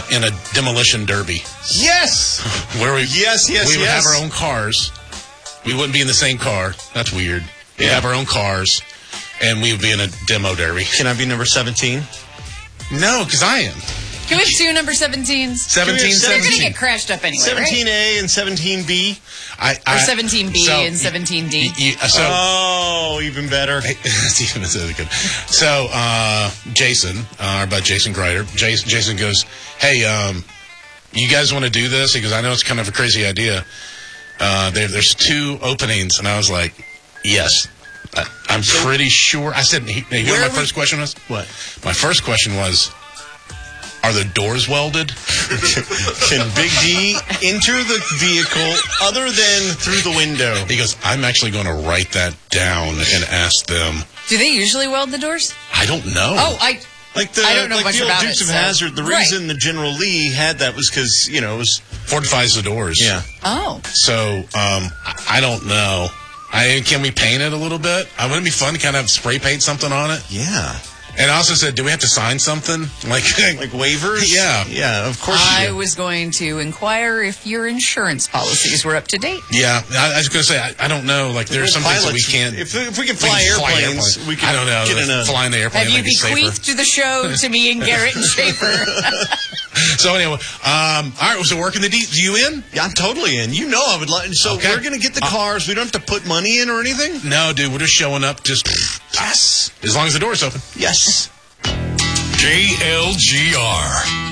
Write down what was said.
in a demolition derby. Yes! Where we would have our yes. own cars. We wouldn't be in the same car. That's weird. We'd have our own cars, and we would be in a demo derby. Can I be number 17? No, because I am. Can we have two number 17s? 17, They're going to 17. get crashed up anyway, 17A and 17B. Or 17B and 17D. So even better. That's even good. So, Jason, our buddy Jason Greider, Jason goes, hey, you guys want to do this? He goes, I know it's kind of a crazy idea. There's two openings. And I was like, yes. I'm pretty sure. I said, you know what my first question was? What? My first question was, are the doors welded? Can Big D enter the vehicle other than through the window? He goes, I'm actually going to write that down and ask them. Do they usually weld the doors? I don't know. Oh, I don't know much about old Dukes it, of so- Hazzard, the Right. reason the General Lee had that was because, it was... Fortifies the doors. Yeah. Oh. So, I don't know. Can we paint it a little bit? Wouldn't it be fun to kind of spray paint something on it? Yeah. And I also said, do we have to sign something? Like waivers? Yeah. Yeah, of course I you do. was going to inquire if your insurance policies were up to date. Yeah. I was going to say, I don't know. Like, there are some things that we can't. If we can fly airplanes, we can I don't know. get in a... Flying the airplane Have you make it safer. bequeathed the show to me and Garrett and Schaefer? So anyway, all right, so working the deep. You in? Yeah, I'm totally in. You know I would like... So Okay. we're going to get the cars. We don't have to put money in or anything? No, dude, we're just showing up. Just Yes. as long as the door's open. Yes. KLGR.